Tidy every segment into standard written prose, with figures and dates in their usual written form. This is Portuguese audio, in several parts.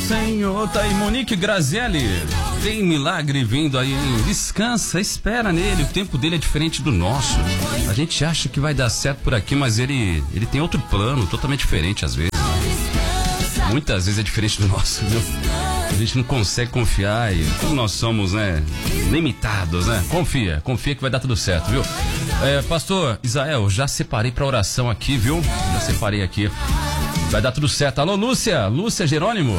Senhor. Tá aí, Monique Grazielli. Tem milagre vindo aí, hein? Descansa, espera nele. O tempo dele é diferente do nosso. A gente acha que vai dar certo por aqui, mas ele tem outro plano, totalmente diferente às vezes. Muitas vezes é diferente do nosso, viu? A gente não consegue confiar e como nós somos, né, limitados, né? Confia que vai dar tudo certo, viu? Pastor Israel, já separei pra oração aqui, viu? Já separei aqui. Vai dar tudo certo. Alô, Lúcia Jerônimo.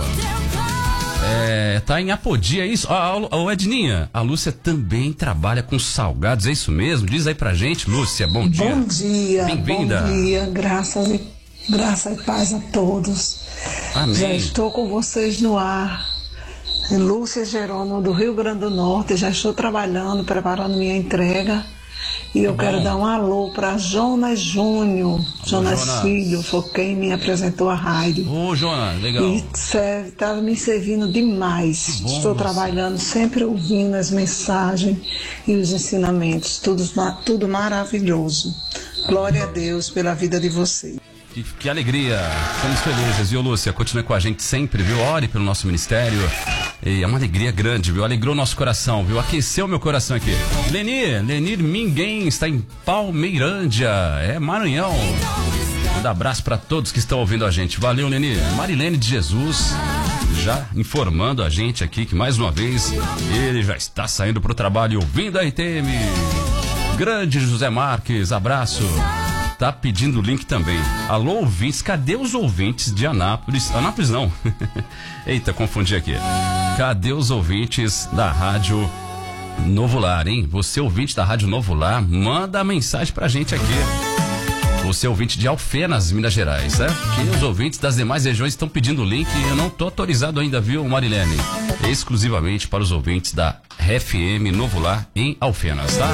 Tá em Apodi, é isso? Edninha, a Lúcia também trabalha com salgados, é isso mesmo? Diz aí pra gente, Lúcia, bom dia. Bom dia. Bem-vinda. Bom dia, graça e paz a todos. Amém. Já estou com vocês no ar. Lúcia Jerônimo, do Rio Grande do Norte. Já estou trabalhando, preparando minha entrega. E eu quero dar um alô para Jonas Júnior, Jonas Filho, foi quem me apresentou a rádio. Ô, Jonas, legal. E estava me servindo demais. Estou trabalhando, sempre ouvindo as mensagens e os ensinamentos. Tudo maravilhoso. Glória a Deus pela vida de vocês. Que alegria, estamos felizes, viu, Lúcia? Continue com a gente sempre, viu? Ore pelo nosso ministério. E é uma alegria grande, viu? Alegrou nosso coração, viu? Aqueceu meu coração aqui. Lenir Minguém está em Palmeirândia, Maranhão. Um abraço para todos que estão ouvindo a gente. Valeu, Lenir. Marilene de Jesus já informando a gente aqui que mais uma vez ele já está saindo pro trabalho ouvindo a RTM. Grande José Marques, abraço. Tá pedindo o link também. Alô, ouvintes, cadê os ouvintes de Anápolis? Anápolis não. Eita, confundi aqui. Cadê os ouvintes da Rádio Novo Lar, hein? Você ouvinte da Rádio Novo Lar, manda a mensagem pra gente aqui. Você ouvinte de Alfenas, Minas Gerais, né? Que os ouvintes das demais regiões estão pedindo o link e eu não tô autorizado ainda, viu, Marilene? Exclusivamente para os ouvintes da FM Novo Lar em Alfenas, tá?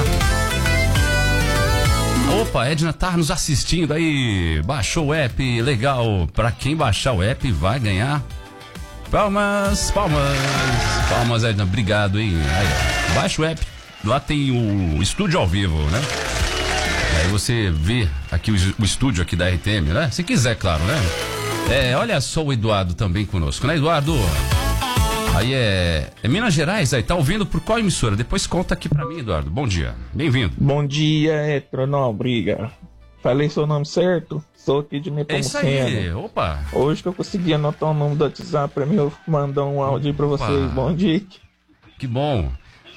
Opa, Edna tá nos assistindo aí, baixou o app, legal. Pra quem baixar o app vai ganhar palmas, Edna, obrigado, hein. Aí, baixa o app, lá tem o estúdio ao vivo, né? Aí você vê aqui o estúdio aqui da RTM, né? Se quiser, claro, né? Olha só o Eduardo também conosco, né, Eduardo? Aí é Minas Gerais, aí tá ouvindo por qual emissora? Depois conta aqui pra mim, Eduardo. Bom dia, bem-vindo. Bom dia, Tronobriga. Falei seu nome certo? Sou aqui de Nepomuceno. É isso aí, opa. Hoje que eu consegui anotar o número do WhatsApp pra mim, eu mandar um áudio pra vocês. Bom dia. Que bom.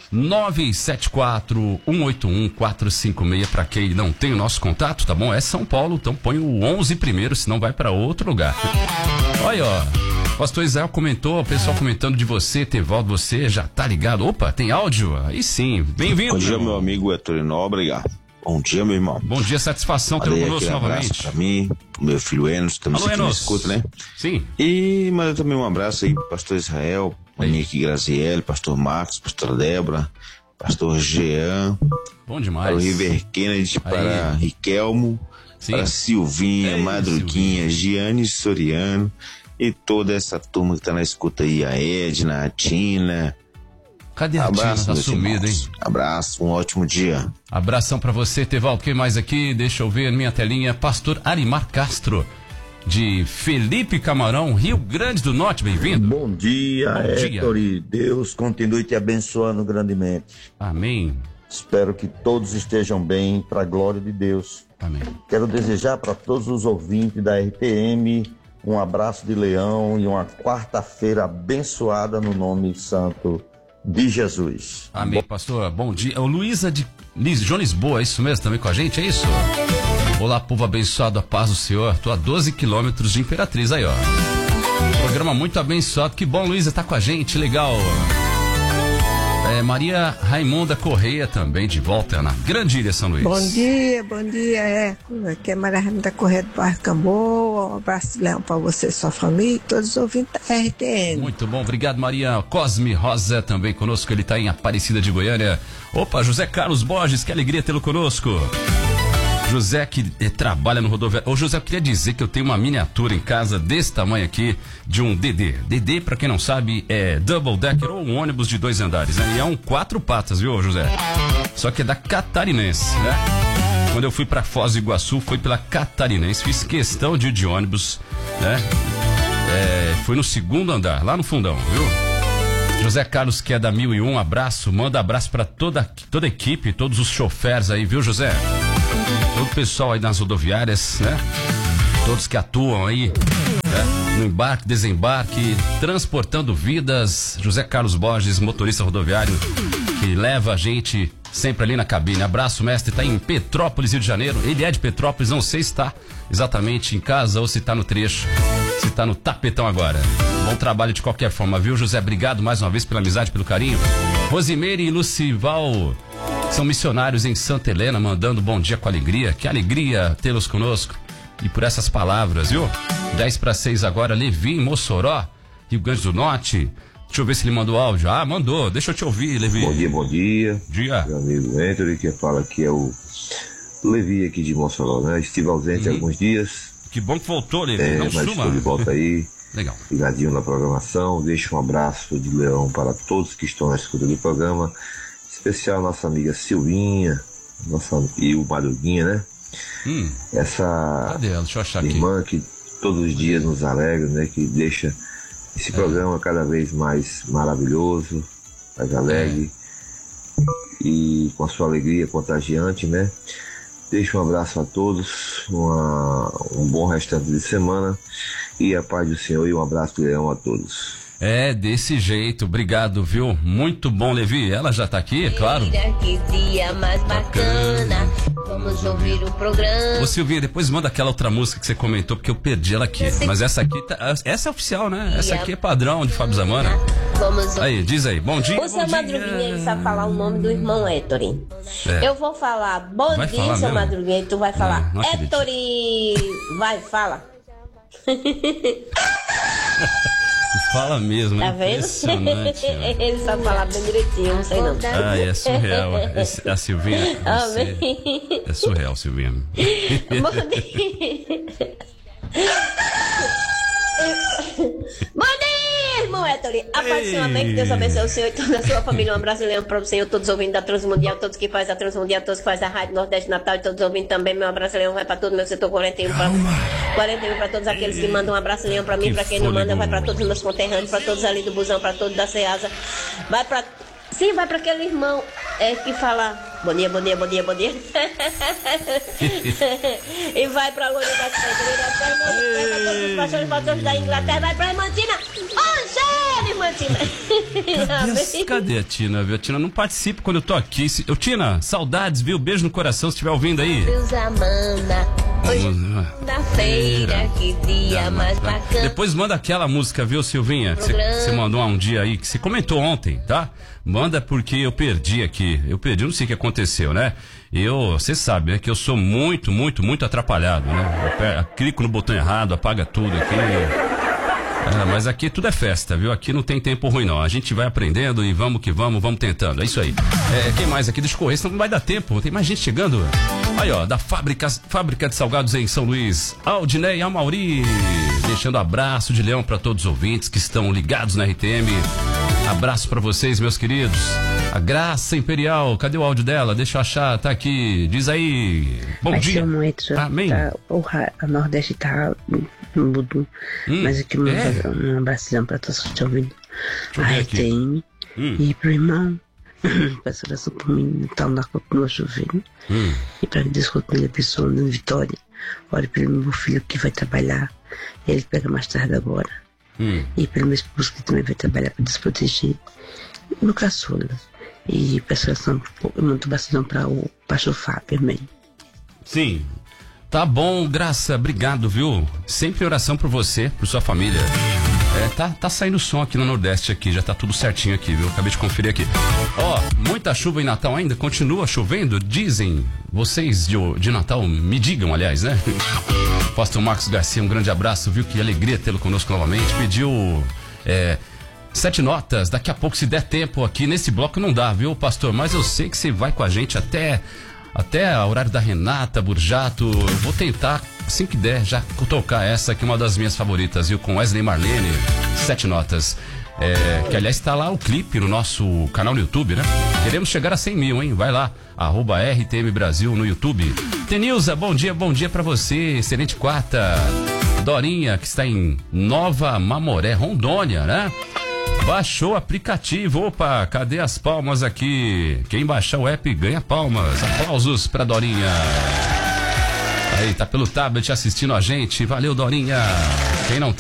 974-181-456 pra quem não tem o nosso contato, tá bom? É São Paulo, então põe o 11 primeiro, senão vai pra outro lugar. Olha, ó. Pastor Israel comentou, o pessoal comentando de você, Tevaldo, você já tá ligado. Opa, tem áudio? Aí sim, bem-vindo. Bom dia, meu amigo Héctor Nóbrega. Bom dia, meu irmão. Bom dia, satisfação ter conosco novamente. Pra mim, pro meu filho Enos, também sempre me escuta, né? Sim. E manda também um abraço aí pro pastor Israel, Monique Grazielli, pastor Marcos, pastor Débora, pastor Jean. Bom demais. Para o River Kennedy, para Riquelmo, sim, para Silvinha, Madruguinha, Giane Soriano. E toda essa turma que tá na escuta aí, a Edna, a Tina. Cadê a Tina? Tá sumida, hein? Abraço, um ótimo dia. Abração pra você, Tevaldo. Quem mais aqui? Deixa eu ver minha telinha. Pastor Arimar Castro, de Felipe Camarão, Rio Grande do Norte. Bem-vindo. Bom dia, Héctor. E Deus continue te abençoando grandemente. Amém. Espero que todos estejam bem, para a glória de Deus. Amém. Quero desejar para todos os ouvintes da RTM um abraço de leão e uma quarta-feira abençoada no nome santo de Jesus. Amém, pastor. Bom dia. O Luísa de João Lisboa, é isso mesmo? Também com a gente, é isso? Olá, povo abençoado, a paz do Senhor. Tô a 12 quilômetros de Imperatriz aí, ó. Programa muito abençoado. Que bom, Luísa, tá com a gente, legal. Maria Raimunda Correia também de volta na Grande Ilha São Luís. Bom dia, aqui é Maria Raimunda Correia do Bairro Camboa. Um abraço de leão para você e sua família e todos os ouvintes da RTN. Muito bom, obrigado, Maria. Cosme Rosa também conosco, ele está em Aparecida de Goiânia. Opa, José Carlos Borges, que alegria tê-lo conosco. José que trabalha no rodoviário. Ô José, eu queria dizer que eu tenho uma miniatura em casa desse tamanho aqui de um DD. DD, pra quem não sabe, é double decker ou um ônibus de 2 andares, né? E é um 4 patas, viu, José? Só que é da Catarinense, né? Quando eu fui pra Foz do Iguaçu, foi pela Catarinense. Fiz questão de ir de ônibus, né? Foi no segundo andar, lá no fundão, viu? José Carlos, que é da 1001, abraço, manda abraço pra toda a equipe, todos os choferes aí, viu, José? Todo o pessoal aí nas rodoviárias, né? Todos que atuam aí, né? No embarque, desembarque, transportando vidas. José Carlos Borges, motorista rodoviário, que leva a gente sempre ali na cabine. Abraço, mestre, tá em Petrópolis, Rio de Janeiro. Ele é de Petrópolis, não sei se tá exatamente em casa ou se tá no trecho, se tá no tapetão agora. Bom trabalho de qualquer forma, viu, José? Obrigado mais uma vez pela amizade, pelo carinho. Rosimeire e Lucival são missionários em Santa Helena, mandando bom dia com alegria. Que alegria tê-los conosco. E por essas palavras, viu? 5:50 agora, Levi em Mossoró, Rio Grande do Norte. Deixa eu ver se ele mandou áudio. Ah, mandou. Deixa eu te ouvir, Levi. Bom dia, bom dia. Dia. Meu amigo Anthony, que fala aqui é o Levi aqui de Mossoró, né? Estive ausente alguns dias. Que bom que voltou, Levi. Não mas suma. estou de volta aí. Legal. Ligadinho na programação. Deixo um abraço de leão para todos que estão na escuta do programa. Especial nossa amiga Silvinha, e o Madruguinha, né? Cadê ela? Deixa eu achar irmã aqui. Que todos os dias nos alegra, né? Que deixa esse programa cada vez mais maravilhoso, mais alegre e com a sua alegria contagiante, né? Deixo um abraço a todos, um bom restante de semana e a paz do Senhor e um abraço de leão a todos. É desse jeito, obrigado, viu? Muito bom, Levi. Ela já tá aqui, é claro. Que dia mais bacana. Vamos ouvir o programa. Ô, Silvinha, depois manda aquela outra música que você comentou, porque eu perdi ela aqui. Mas essa aqui, essa é oficial, né? Essa aqui é padrão de Fábio Zamana. Aí, diz aí, bom dia. O seu Madruguinha, ele sabe falar o nome do irmão Héctori. Eu vou falar, bom Vai dia, falar seu mesmo? Madruguinha, e tu vai falar, Não acredito. Héctori. Vai, fala. Fala mesmo, Tá vendo? impressionante. Ó. Ele sabe falar bem direitinho, não sei não. Ah, é surreal. A Silvinha, Amém. é surreal, Silvinha. Bom dia. Bom dia, irmão Héctori. A paz do Senhor, amém. Que Deus abençoe o Senhor e toda a sua família. Um abraço, leão para o Senhor, todos os ouvintes da Transmundial, todos que fazem a Transmundial, todos que fazem a Rádio Nordeste Natal e todos os ouvintes também. Meu abraço, leão, vai para todo o meu setor 41 para todos aqueles que mandam um abraço, leão, para mim, para quem não manda, vai para todos os meus conterrâneos, para todos ali do busão, para todos da Ceasa. Vai para... Sim, vai para aquele irmão que fala bom dia, bom dia, bom dia, bom dia. E vai para a Loura da Pedreira, vai para todos os pastores da Inglaterra, vai para a Irmantina. Cadê a Tina, viu? A Tina não participa quando eu tô aqui. Ô, Tina, saudades, viu? Beijo no coração se estiver ouvindo aí. Deus Amanda, hoje na feira, que dia mais bacana. Depois manda aquela música, viu, Silvinha? Você mandou um dia aí, que você comentou ontem, tá? Manda porque eu perdi aqui. Eu não sei o que aconteceu, né? Você sabe, né? Que eu sou muito, muito, muito atrapalhado, né? Eu clico no botão errado, apaga tudo aqui. Mas aqui tudo é festa, viu? Aqui não tem tempo ruim, não. A gente vai aprendendo e vamos que vamos tentando. É isso aí. Quem mais aqui? Deixa eu correr, senão não vai dar tempo. Tem mais gente chegando. Aí, ó, da Fábrica de Salgados em São Luís. Aldinei e Amauri. Deixando abraço de leão para todos os ouvintes que estão ligados na RTM. Abraço para vocês, meus queridos. A Graça Imperial, cadê o áudio dela? Deixa eu achar, tá aqui. Diz aí. Bom dia. Amém. A Nordeste tá mudo. Mas aqui um abração pra todos que estão ouvindo. A RTM. E pro irmão. Peço oração por mim, então ainda continua chovendo. E para que Deus continue abençoando em Vitória. Ore pelo meu filho que vai trabalhar. Ele pega mais tarde agora. E pelo meu esposo que também vai trabalhar para desproteger. No caçula. E peço oração, muito bastante para o pastor Fábio, amém. Sim. Tá bom, Graça, obrigado, viu? Sempre oração por você, por sua família. Tá saindo som aqui no Nordeste aqui, já tá tudo certinho aqui, viu? Acabei de conferir aqui. Muita chuva em Natal ainda, continua chovendo, dizem vocês de Natal, me digam, aliás, né? Pastor Marcos Garcia, um grande abraço, viu? Que alegria tê-lo conosco novamente. Pediu 7 notas, daqui a pouco, se der tempo aqui nesse bloco não dá, viu, pastor? Mas eu sei que você vai com a gente até o horário da Renata Burjato. Eu vou tentar, assim que der, já tocar essa que é uma das minhas favoritas, viu? Com Wesley Marlene, 7 notas. Que aliás está lá o clipe no nosso canal no YouTube, né? Queremos chegar a 100 mil, hein? Vai lá, @RTM Brasil no YouTube. Tenilza, bom dia pra você, excelente quarta. Dorinha, que está em Nova Mamoré, Rondônia, né? Baixou o aplicativo. Opa, cadê as palmas aqui? Quem baixar o app ganha palmas. Aplausos pra Dorinha. Aí, tá pelo tablet assistindo a gente. Valeu, Dorinha. Quem não tem